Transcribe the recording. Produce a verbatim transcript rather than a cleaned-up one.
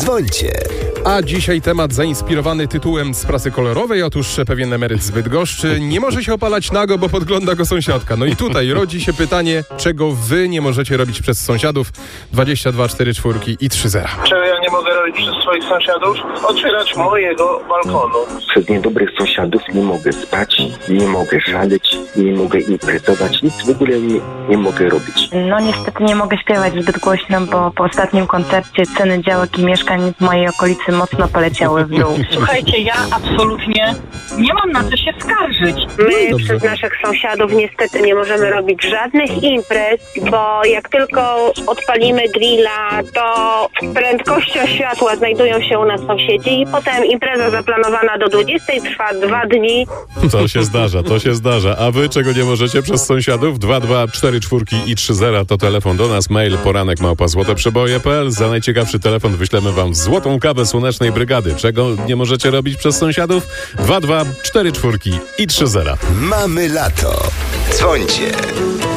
Dzwońcie. A dzisiaj temat zainspirowany tytułem z prasy kolorowej. Otóż pewien emeryt z Bydgoszczy nie może się opalać nago, bo podgląda go sąsiadka. No i tutaj rodzi się pytanie, czego wy nie możecie robić przez sąsiadów. dwadzieścia dwa cztery cztery i trzy zera. Czego ja nie mogę robić przez swoich sąsiadów? Otwierać mojego balkonu. Przez niedobrych sąsiadów nie mogę spać, nie mogę szaleć, nie mogę imprezować, nic w ogóle nie, nie mogę robić. No niestety nie mogę śpiewać zbyt głośno, bo po ostatnim koncercie ceny działek i mieszkań w mojej okolicy mocno poleciały w dół. Słuchajcie, ja absolutnie nie mam na co się skarżyć. My przez naszych sąsiadów niestety nie możemy robić żadnych imprez, bo jak tylko odpalimy grilla, to prędkością światła znajdują się u nas sąsiedzi i potem impreza zaplanowana do dwudziestej trwa dwa dni. To się zdarza, to się zdarza. A wy czego nie możecie przez sąsiadów? dwa dwa cztery cztery i trzy zera to telefon do nas, mail poranek małpa złoteprzeboje kropka p l. Za najciekawszy telefon wyślemy wam złotą kawę Słonecznej Brygady. Czego nie możecie robić przez sąsiadów? dwa dwa cztery cztery i trzy zera. Mamy lato. Dzwońcie.